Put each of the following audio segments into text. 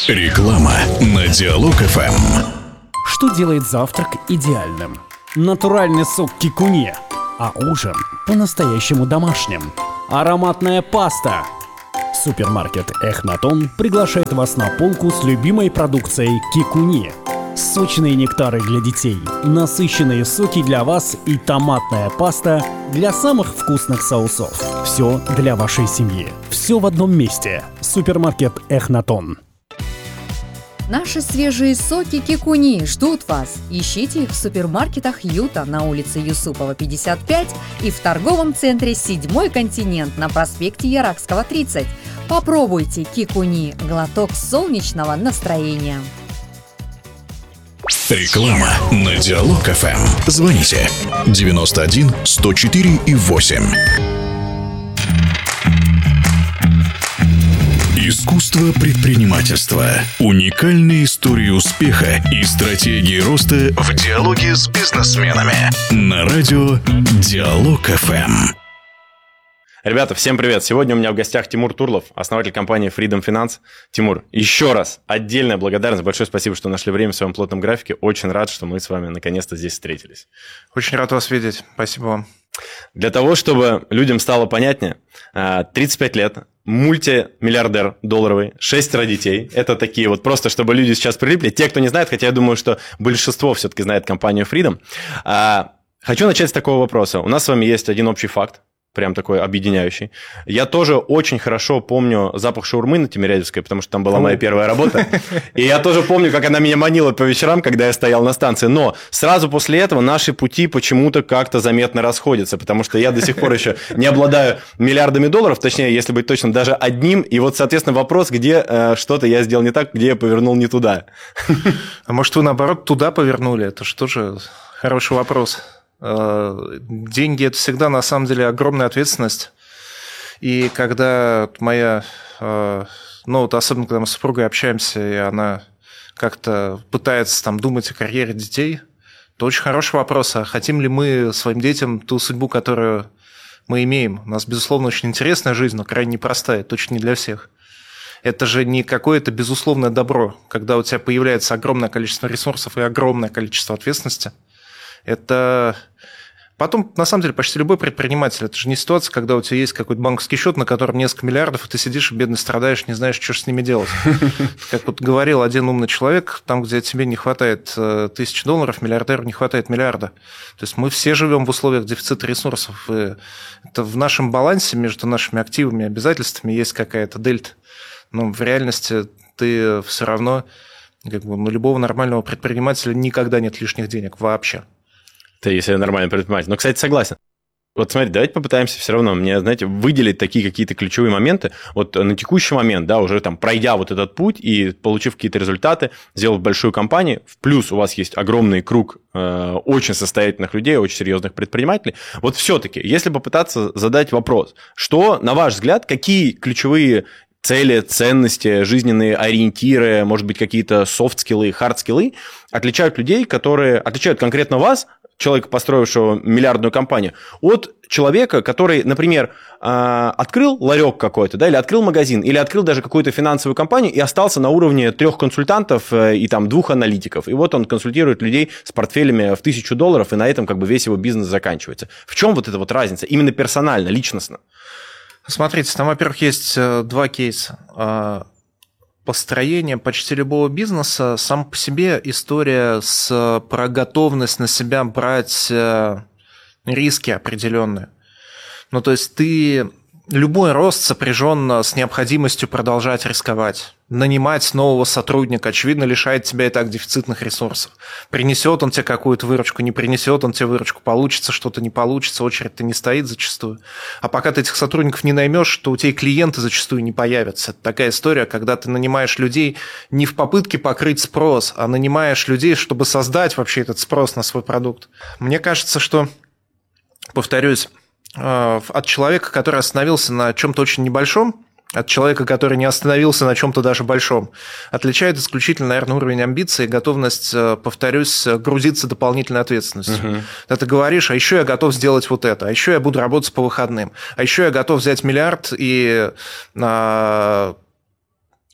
Реклама на Диалог ФМ. Что делает завтрак идеальным? Натуральный сок кикуни, а ужин по-настоящему домашним. Ароматная паста. Супермаркет Эхнатон приглашает вас на полку с любимой продукцией кикуни. Сочные нектары для детей, насыщенные соки для вас и томатная паста для самых вкусных соусов. Все для вашей семьи. Все в одном месте. Супермаркет Эхнатон. Наши свежие соки кикуни ждут вас. Ищите их в супермаркетах Юта на улице Юсупова, 55 и в торговом центре «Седьмой континент» на проспекте Яракского, 30. Попробуйте кикуни – глоток солнечного настроения. Реклама на Диалог ФМ. Звоните 91 104 и 8. Искусство предпринимательства. Уникальные истории успеха и стратегии роста в диалоге с бизнесменами. На радио Диалог ФМ. Ребята, всем привет! Сегодня у меня в гостях Тимур Турлов, основатель компании Freedom Finance. Тимур, еще раз отдельная благодарность, большое спасибо, что нашли время в своем плотном графике. Очень рад, что мы с вами наконец-то здесь встретились. Очень рад вас видеть. Спасибо вам. Для того, чтобы людям стало понятнее, 35 лет, мультимиллиардер долларовый, 6 детей. Это такие вот просто, чтобы люди сейчас прилипли. Те, кто не знает, хотя я думаю, что большинство все-таки знает компанию Freedom. Хочу начать с такого вопроса. У нас с вами есть один общий факт. Прям такой объединяющий. Я тоже очень хорошо помню запах шаурмы на Тимирязевской, потому что там была моя первая работа. И я тоже помню, как она меня манила по вечерам, когда я стоял на станции. Но сразу после этого наши пути почему-то как-то заметно расходятся, потому что я до сих пор еще не обладаю миллиардами долларов, точнее, если быть точным, даже одним. И вот, соответственно, вопрос, где что-то я сделал не так, где я повернул не туда. А может, вы, наоборот, туда повернули? Это что же хороший вопрос. Деньги – это всегда, на самом деле, огромная ответственность. И когда моя, особенно когда мы с супругой общаемся, и она как-то пытается там думать о карьере детей, то очень хороший вопрос, а хотим ли мы своим детям ту судьбу, которую мы имеем? У нас, безусловно, очень интересная жизнь, но крайне непростая, точно не для всех. Это же не какое-то безусловное добро, когда у тебя появляется огромное количество ресурсов и огромное количество ответственности. Это потом, на самом деле, почти любой предприниматель. Это же не ситуация, когда у тебя есть какой-то банковский счет, на котором несколько миллиардов, и ты сидишь и бедно страдаешь, не знаешь, что же с ними делать. Как вот говорил один умный человек, там, где тебе не хватает $1000, миллиардеру не хватает миллиарда. То есть мы все живем в условиях дефицита ресурсов. И это в нашем балансе между нашими активами и обязательствами есть какая-то дельта. Но в реальности ты все равно, у любого нормального предпринимателя никогда нет лишних денег вообще. Ты, если нормальный предприниматель. Но, кстати, согласен. Вот смотрите, давайте попытаемся все равно выделить такие какие-то ключевые моменты. Вот на текущий момент, да, уже там пройдя вот этот путь и получив какие-то результаты, сделав большую компанию, в плюс у вас есть огромный круг очень состоятельных людей, очень серьезных предпринимателей. Вот все-таки, если попытаться задать вопрос, что, на ваш взгляд, какие ключевые цели, ценности, жизненные ориентиры, может быть, какие-то софт-скиллы, хард-скиллы отличают людей, которые отличают конкретно вас, человека, построившего миллиардную компанию, от человека, который, например, открыл ларек какой-то, да, или открыл магазин, или открыл даже какую-то финансовую компанию и остался на уровне 3 консультантов и там 2 аналитиков. И вот он консультирует людей с портфелями в $1000, и на этом как бы весь его бизнес заканчивается. В чем вот эта вот разница? Именно персонально, личностно. Смотрите, там, во-первых, есть 2 кейса. Построение почти любого бизнеса сам по себе история про готовность на себя брать риски определенные. Ну, то есть любой рост сопряжен с необходимостью продолжать рисковать. Нанимать нового сотрудника, очевидно, лишает тебя и так дефицитных ресурсов. Принесет он тебе какую-то выручку, не принесет он тебе выручку, получится что-то, не получится, очередь-то не стоит зачастую. А пока ты этих сотрудников не наймешь, то у тебя и клиенты зачастую не появятся. Это такая история, когда ты нанимаешь людей не в попытке покрыть спрос, а нанимаешь людей, чтобы создать вообще этот спрос на свой продукт. Мне кажется, что, повторюсь, от человека, который остановился на чем-то очень небольшом, от человека, который не остановился на чем-то даже большом, отличает исключительно, наверное, уровень амбиций и готовность, повторюсь, грузиться дополнительной ответственностью. Когда ты говоришь, а еще я готов сделать вот это, а еще я буду работать по выходным, а еще я готов взять миллиард и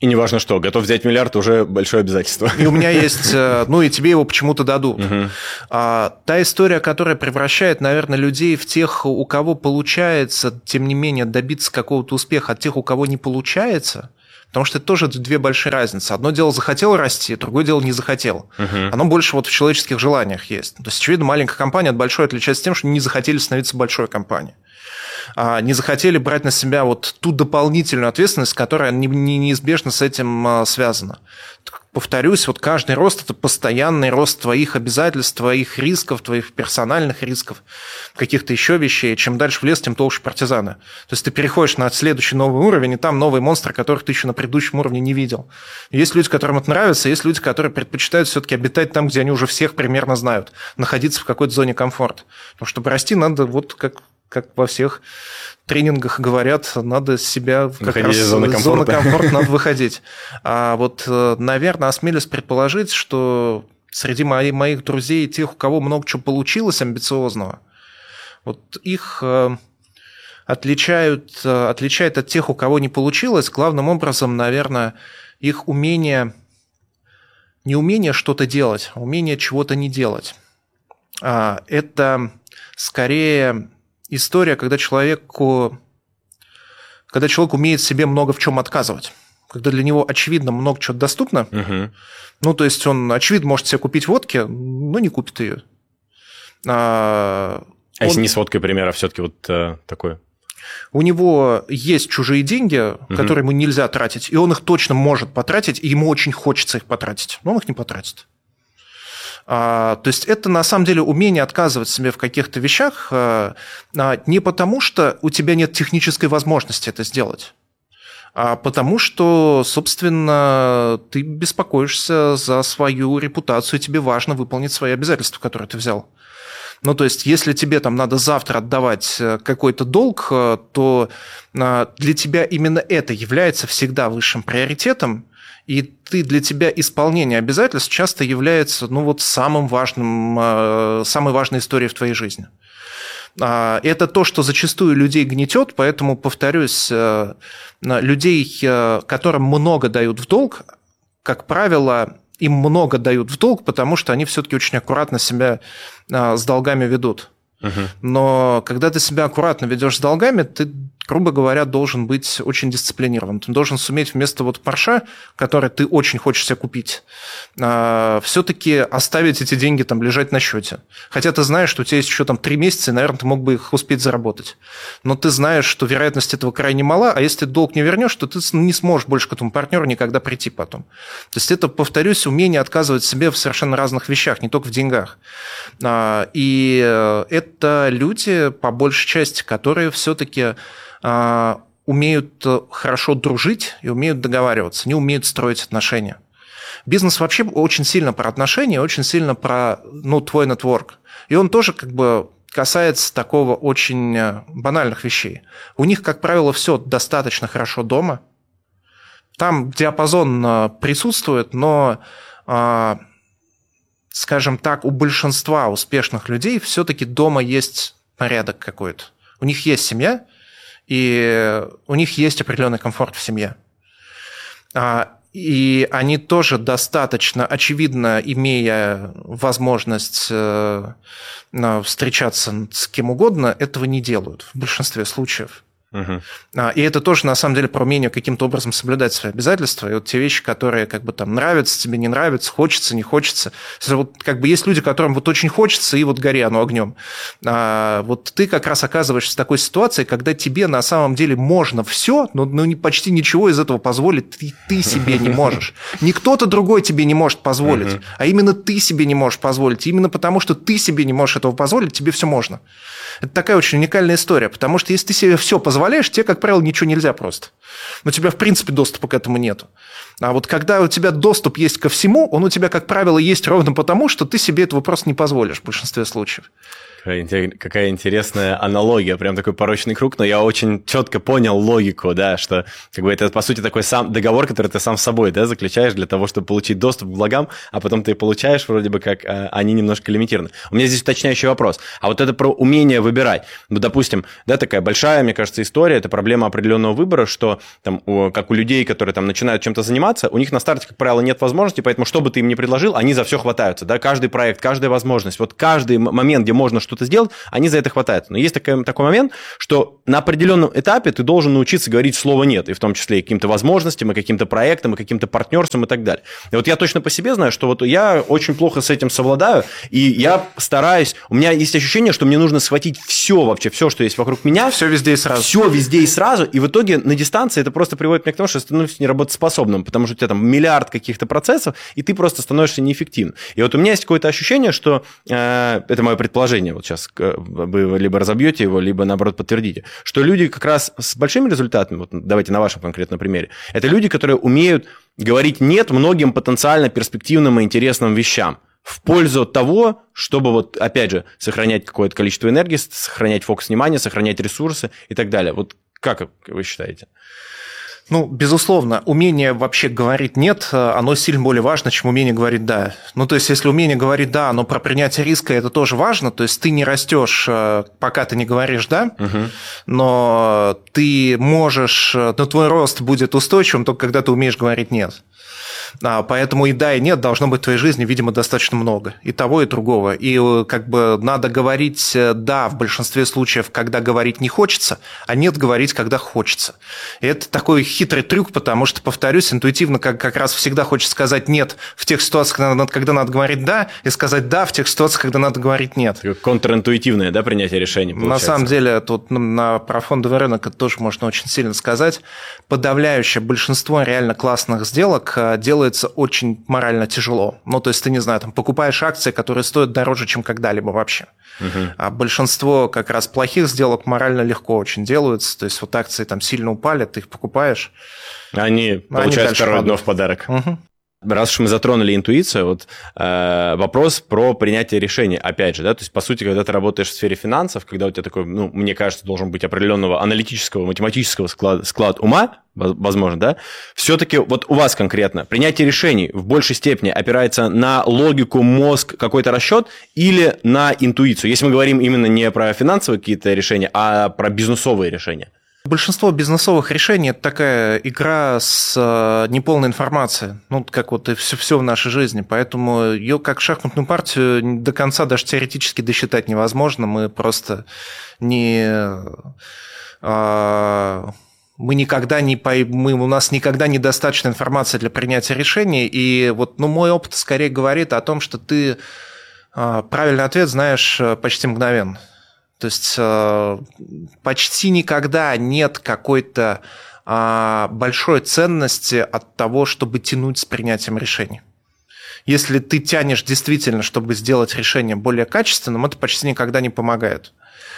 И неважно что, готов взять миллиард, уже большое обязательство. И у меня есть, и тебе его почему-то дадут. Та история, которая превращает, наверное, людей в тех, у кого получается, тем не менее, добиться какого-то успеха, от тех, у кого не получается, потому что это тоже две большие разницы. Одно дело захотел расти, другое дело не захотел. Оно больше вот в человеческих желаниях есть. То есть, очевидно, маленькая компания от большой отличается тем, что не захотели становиться большой компанией. Не захотели брать на себя вот ту дополнительную ответственность, которая неизбежно с этим связана. Повторюсь, вот каждый рост – это постоянный рост твоих обязательств, твоих рисков, твоих персональных рисков, каких-то еще вещей. Чем дальше в лес, тем толще партизаны. То есть ты переходишь на следующий новый уровень, и там новые монстры, которых ты еще на предыдущем уровне не видел. Есть люди, которым это нравится, есть люди, которые предпочитают все-таки обитать там, где они уже всех примерно знают, находиться в какой-то зоне комфорта. Потому что чтобы расти, надо вот как во всех тренингах говорят, надо себя как раз из зоны комфорта надо выходить. А вот, наверное, осмелюсь предположить, что среди моих друзей, тех, у кого много чего получилось амбициозного, вот их отличает от тех, у кого не получилось, главным образом, наверное, их не умение что-то делать, а умение чего-то не делать. Это скорее история, когда человек умеет себе много в чем отказывать. Когда для него, очевидно, много чего доступно. То есть он, очевидно, может себе купить водки, но не купит ее. Если не с водкой примера, все-таки вот такое? У него есть чужие деньги, которые ему нельзя тратить, и он их точно может потратить, и ему очень хочется их потратить, но он их не потратит. То есть это на самом деле умение отказывать себе в каких-то вещах не потому, что у тебя нет технической возможности это сделать, а потому что, собственно, ты беспокоишься за свою репутацию, тебе важно выполнить свои обязательства, которые ты взял. То есть, если тебе там надо завтра отдавать какой-то долг, то для тебя именно это является всегда высшим приоритетом, и для тебя исполнение обязательств часто является самой важной историей в твоей жизни. Это то, что зачастую людей гнетет, поэтому, повторюсь, людей, которым много дают в долг, как правило, им много дают в долг, потому что они все-таки очень аккуратно себя с долгами ведут. Но когда ты себя аккуратно ведешь с долгами, ты, грубо говоря, должен быть очень дисциплинирован. Ты должен суметь вместо парша, который ты очень хочешь себе купить, все-таки оставить эти деньги там лежать на счете. Хотя ты знаешь, что у тебя есть еще 3 месяца, и, наверное, ты мог бы их успеть заработать. Но ты знаешь, что вероятность этого крайне мала, а если ты долг не вернешь, то ты не сможешь больше к этому партнеру никогда прийти потом. То есть это, повторюсь, умение отказывать себе в совершенно разных вещах, не только в деньгах. И это люди, по большей части, которые все-таки умеют хорошо дружить и умеют договариваться, не умеют строить отношения. Бизнес вообще очень сильно про отношения, очень сильно про твой нетворк. И он тоже касается такого очень банальных вещей. У них, как правило, все достаточно хорошо дома. Там диапазон присутствует, но, скажем так, у большинства успешных людей все-таки дома есть порядок какой-то. У них есть семья, и у них есть определенный комфорт в семье. И они тоже достаточно, очевидно, имея возможность встречаться с кем угодно, этого не делают в большинстве случаев. И это тоже, на самом деле, про умение каким-то образом соблюдать свои обязательства. И вот те вещи, которые нравятся тебе, не нравятся, хочется, не хочется. Есть люди, которым очень хочется, и гори оно огнем. Ты как раз оказываешься в такой ситуации, когда тебе на самом деле можно все, но почти ничего из этого позволить ты себе не можешь. Не кто-то другой тебе не может позволить, а именно ты себе не можешь позволить. И именно потому, что ты себе не можешь этого позволить, тебе все можно. Это такая очень уникальная история, потому что если ты себе все позволяешь, тебе, как правило, ничего нельзя просто. У тебя, в принципе, доступа к этому нету. А вот когда у тебя доступ есть ко всему, он у тебя, как правило, есть ровно потому, что ты себе этого просто не позволишь в большинстве случаев. Какая интересная аналогия, прям такой порочный круг, но я очень четко понял логику, да, что как бы это, по сути, такой сам договор, который ты сам с собой, да, заключаешь для того, чтобы получить доступ к благам, а потом ты получаешь вроде бы как они немножко лимитированы. У меня здесь уточняющий вопрос. А вот это про умение выбирать. Ну, допустим, да, такая большая, мне кажется, история, это проблема определенного выбора, что там, как у людей, которые там начинают чем-то заниматься, у них на старте, как правило, нет возможности, поэтому что бы ты им ни предложил, они за все хватаются, да, каждый проект, каждая возможность, вот каждый момент, где можно что-то сделать, они за это хватаются. Но есть такой момент, что на определенном этапе ты должен научиться говорить слово «нет», и в том числе и каким-то возможностям, и каким-то проектам, и каким-то партнерствам и так далее. И вот я точно по себе знаю, что вот я очень плохо с этим совладаю, и я стараюсь, у меня есть ощущение, что мне нужно схватить все вообще, все, что есть вокруг меня. Все везде и сразу. Все везде и сразу, и в итоге на дистанции это просто приводит меня к тому, что я становлюсь неработоспособным, потому что у тебя там миллиард каких-то процессов, и ты просто становишься неэффективным. И вот у меня есть какое-то ощущение, что, это мое предположение, вот сейчас вы либо разобьете его, либо, наоборот, подтвердите, что люди как раз с большими результатами, вот давайте на вашем конкретном примере, это люди, которые умеют говорить «нет» многим потенциально перспективным и интересным вещам в пользу того, чтобы, вот, опять же, сохранять какое-то количество энергии, сохранять фокус внимания, сохранять ресурсы и так далее. Вот как вы считаете? Ну, безусловно, умение вообще говорить «нет», оно сильно более важно, чем умение говорить «да». Ну, то есть, если умение говорить «да», но про принятие риска это тоже важно, то есть ты не растешь, пока ты не говоришь «да», но ты можешь, но твой рост будет устойчивым только когда ты умеешь говорить «нет». Поэтому и да, и нет должно быть в твоей жизни, видимо, достаточно много. И того, и другого. И как бы надо говорить «да» в большинстве случаев, когда говорить не хочется, а «нет» говорить, когда хочется. И это такой хитрый трюк, потому что, повторюсь, интуитивно как раз всегда хочется сказать «нет» в тех ситуациях, когда надо говорить «да», и сказать «да» в тех ситуациях, когда надо говорить «нет». Контринтуитивное, да, принятие решений, получается? На самом деле, тут про фондовый рынок это тоже можно очень сильно сказать. Подавляющее большинство реально классных сделок делается очень морально тяжело. Ну, то есть ты, не знаю, там, покупаешь акции, которые стоят дороже, чем когда-либо вообще. А большинство как раз плохих сделок морально легко очень делаются. То есть вот акции там сильно упали, ты их покупаешь. Они получают второе дно в подарок. Раз уж мы затронули интуицию, вот вопрос про принятие решений, опять же, да, то есть, по сути, когда ты работаешь в сфере финансов, когда у тебя такой, ну, мне кажется, должен быть определенного аналитического, математического склад ума, возможно, да, все-таки вот у вас конкретно принятие решений в большей степени опирается на логику, мозг, какой-то расчет или на интуицию, если мы говорим именно не про финансовые какие-то решения, а про бизнесовые решения? Большинство бизнесовых решений – это такая игра с неполной информацией, ну, как вот и все в нашей жизни. Поэтому ее как шахматную партию до конца даже теоретически досчитать невозможно. Мы просто у нас никогда недостаточно информации для принятия решений. И вот, ну, мой опыт скорее говорит о том, что ты правильный ответ знаешь почти мгновенно. То есть почти никогда нет какой-то большой ценности от того, чтобы тянуть с принятием решений. Если ты тянешь действительно, чтобы сделать решение более качественным, это почти никогда не помогает.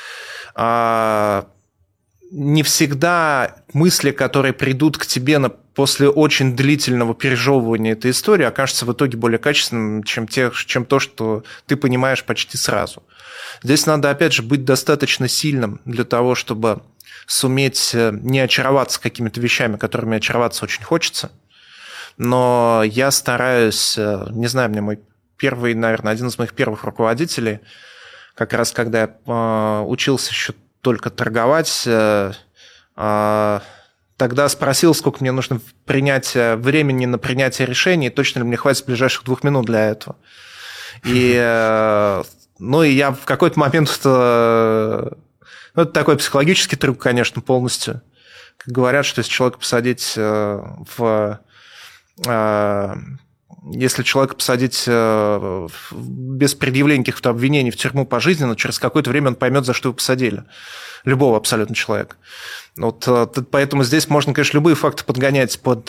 Не всегда мысли, которые придут к тебе после очень длительного пережевывания этой истории, окажутся в итоге более качественным, чем то, что ты понимаешь почти сразу. Здесь надо, опять же, быть достаточно сильным для того, чтобы суметь не очароваться какими-то вещами, которыми очароваться очень хочется. Но я стараюсь, не знаю, мне мой первый, наверное, один из моих первых руководителей, как раз когда я учился еще только торговать, тогда спросил, сколько мне нужно времени на принятие решений, точно ли мне хватит ближайших 2 минут для этого. И я в какой-то момент... это такой психологический трюк, конечно, полностью. Как говорят, что если человека посадить если человека посадить без предъявления каких-то обвинений в тюрьму пожизненно, через какое-то время он поймет, за что его посадили. Любого абсолютно человека. Вот, поэтому здесь можно, конечно, любые факты подгонять под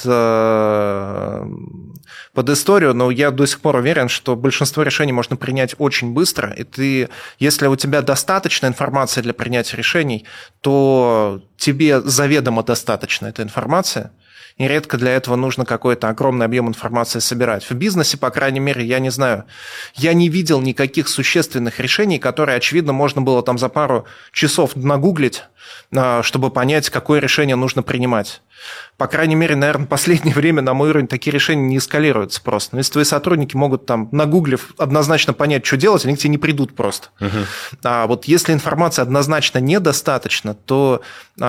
историю, но я до сих пор уверен, что большинство решений можно принять очень быстро, и если у тебя достаточно информации для принятия решений, то тебе заведомо достаточно этой информации, и редко для этого нужно какой-то огромный объем информации собирать. В бизнесе, по крайней мере, я не знаю, я не видел никаких существенных решений, которые, очевидно, можно было там за пару часов нагуглить, чтобы понять, какое решение нужно принимать. По крайней мере, наверное, в последнее время на мой уровень такие решения не эскалируются просто. Но если твои сотрудники могут там, нагуглив, однозначно понять, что делать, они к тебе не придут просто. А вот если информации однозначно недостаточно, то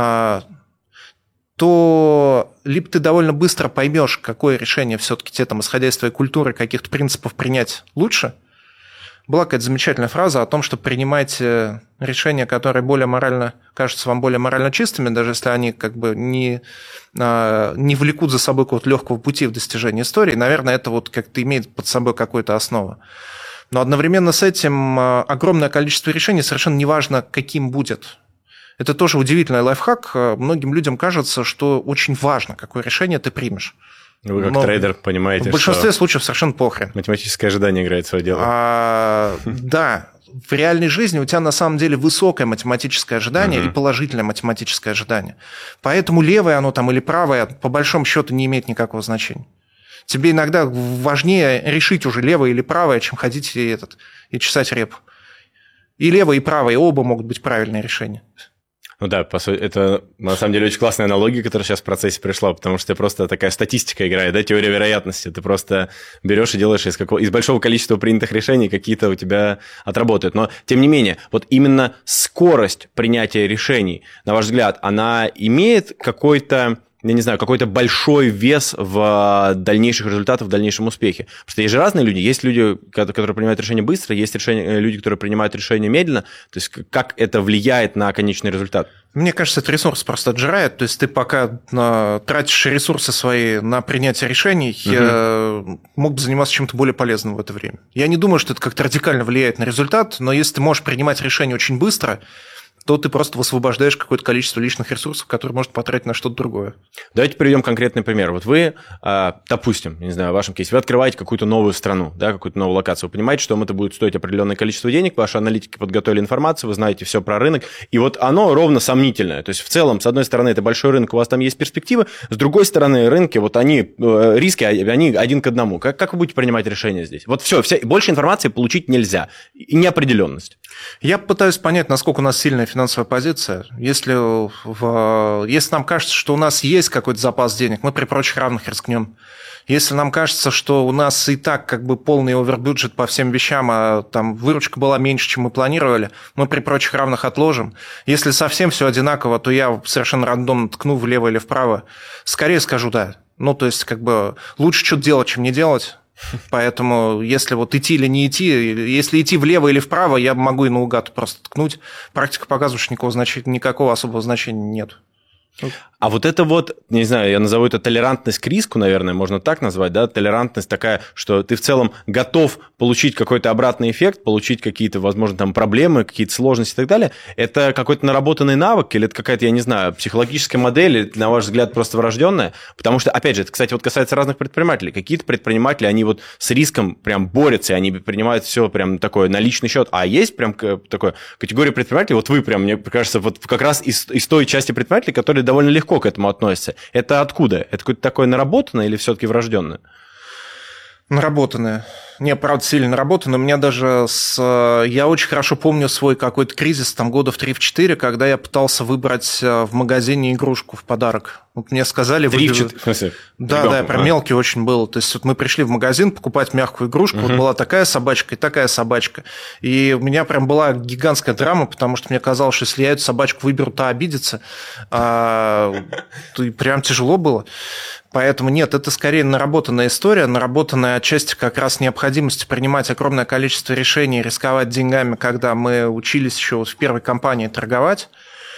либо ты довольно быстро поймешь, какое решение все-таки тебе, там, исходя из твоей культуры, каких-то принципов принять лучше. Была какая-то замечательная фраза о том, что принимайте решения, которые кажутся вам более морально чистыми, даже если они как бы не влекут за собой какого-то легкого пути в достижении истории. Наверное, это вот как-то имеет под собой какую-то основу. Но одновременно с этим огромное количество решений совершенно неважно, каким будет. Это тоже удивительный лайфхак. Многим людям кажется, что очень важно, какое решение ты примешь. Вы как трейдер понимаете, в большинстве случаев совершенно похрен. Математическое ожидание играет свое дело. Да, в реальной жизни у тебя на самом деле высокое математическое ожидание и положительное математическое ожидание. Поэтому левое оно там или правое по большому счету не имеет никакого значения. Тебе иногда важнее решить уже левое или правое, чем ходить и чесать репу. И левое, и правое, оба могут быть правильные решения. Ну да, по сути, это на самом деле очень классная аналогия, которая сейчас в процессе пришла, потому что просто такая статистика играет, да, теория вероятности. Ты просто берешь и делаешь из большого количества принятых решений какие-то у тебя отработают. Но, тем не менее, вот именно скорость принятия решений, на ваш взгляд, она имеет какой-то, я не знаю, какой-то большой вес в дальнейших результатах, в дальнейшем успехе. Потому что есть же разные люди. Есть люди, которые принимают решения быстро, есть люди, которые принимают решения медленно. То есть как это влияет на конечный результат? Мне кажется, этот ресурс просто отжирает. То есть ты пока тратишь ресурсы свои на принятие решений, мог бы заниматься чем-то более полезным в это время. Я не думаю, что это как-то радикально влияет на результат, но если ты можешь принимать решения очень быстро, то ты просто высвобождаешь какое-то количество личных ресурсов, которые можно потратить на что-то другое. Давайте приведем конкретный пример. Вот вы, допустим, не знаю, в вашем кейсе, вы открываете какую-то новую страну, да, какую-то новую локацию, вы понимаете, что вам это будет стоить определенное количество денег, ваши аналитики подготовили информацию, вы знаете все про рынок, и вот оно ровно сомнительное. То есть в целом, с одной стороны, это большой рынок, у вас там есть перспективы, с другой стороны, рынки, вот они, риски, они один к одному. Как вы будете принимать решения здесь? Вот все, больше информации получить нельзя, и неопределенность. Я пытаюсь понять, насколько у нас сильная финансовая позиция. Если нам кажется, что у нас есть какой-то запас денег, мы при прочих равных рискнем. Если нам кажется, что у нас и так как бы полный овербюджет по всем вещам, а там выручка была меньше, чем мы планировали, мы при прочих равных отложим. Если совсем все одинаково, то я совершенно рандомно ткну влево или вправо. Скорее скажу «да». Ну, то есть, как бы лучше что-то делать, чем не делать. Поэтому, если вот идти или не идти, если идти влево или вправо, я могу и наугад просто ткнуть. Практика показывает, что никакого особого значения нет. А вот это вот, не знаю, я назову это толерантность к риску, наверное, можно так назвать, да, толерантность такая, что ты в целом готов получить какой-то обратный эффект, получить какие-то, возможно, там проблемы, какие-то сложности и так далее. Это какой-то наработанный навык или это какая-то, я не знаю, психологическая модель, или, на ваш взгляд, просто врожденная? Потому что, опять же, это, кстати, вот касается разных предпринимателей. Какие-то предприниматели, они вот с риском прям борются, и они принимают все прям такое на личный счет. А есть прям такая категория предпринимателей, вот вы прям, мне кажется, вот как раз из той части предпринимателей, которые довольно легко к этому относятся. Это откуда? Это какое-то такое наработанное или все-таки врожденное? Наработанное. Не, правда, сильно наработанное. У меня даже я очень хорошо помню свой какой-то кризис, там, года в 3-4, когда я пытался выбрать в магазине игрушку в подарок. Вот мне сказали... 3-4, в смысле? Да, я прям мелкий очень был. То есть вот мы пришли в магазин покупать мягкую игрушку, вот была такая собачка и такая собачка. И у меня прям была гигантская драма, потому что мне казалось, что если я эту собачку выберу, то обидится. И прям тяжело было. Поэтому нет, это скорее наработанная история, наработанная отчасти как раз необходимостью принимать огромное количество решений, рисковать деньгами, когда мы учились еще вот в первой компании торговать.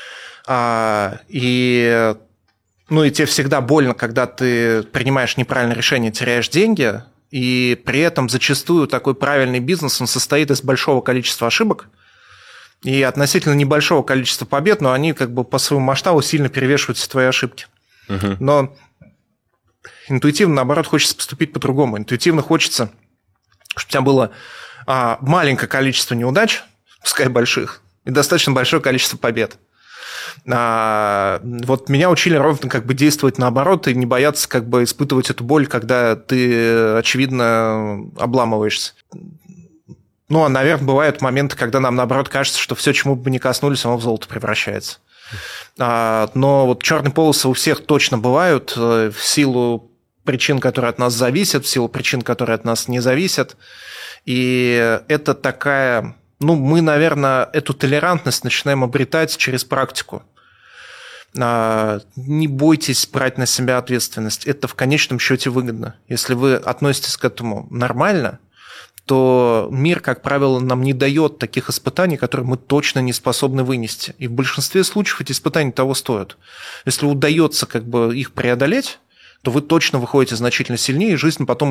И тебе всегда больно, когда ты принимаешь неправильное решение, теряешь деньги, и при этом зачастую такой правильный бизнес, он состоит из большого количества ошибок и относительно небольшого количества побед, но они как бы по своему масштабу сильно перевешивают все твои ошибки. Но интуитивно, наоборот, хочется поступить по-другому. Интуитивно хочется, чтобы у тебя было маленькое количество неудач, пускай больших, и достаточно большое количество побед. Вот меня учили ровно как бы действовать наоборот и не бояться как бы испытывать эту боль, когда ты, очевидно, обламываешься. Ну, а, наверное, бывают моменты, когда нам, наоборот, кажется, что все, чему бы мы ни коснулись, оно в золото превращается. Но вот черные полосы у всех точно бывают в силу причин, которые от нас зависят, в силу причин, которые от нас не зависят. И это такая... Ну, мы, наверное, эту толерантность начинаем обретать через практику. Не бойтесь брать на себя ответственность. Это в конечном счете выгодно. Если вы относитесь к этому нормально, то мир, как правило, нам не дает таких испытаний, которые мы точно не способны вынести. И в большинстве случаев эти испытания того стоят. Если удается как бы их преодолеть, то вы точно выходите значительно сильнее, и жизнь потом